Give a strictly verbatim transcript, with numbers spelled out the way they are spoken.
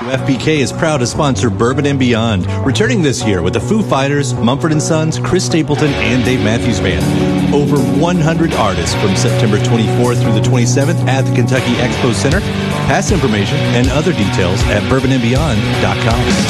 F B K is proud to sponsor Bourbon and Beyond, returning this year with the Foo Fighters, Mumford and Sons, Chris Stapleton, and Dave Matthews Band. Over one hundred artists from September twenty-fourth through the twenty-seventh at the Kentucky Expo Center. Pass information and other details at bourbon and beyond dot com.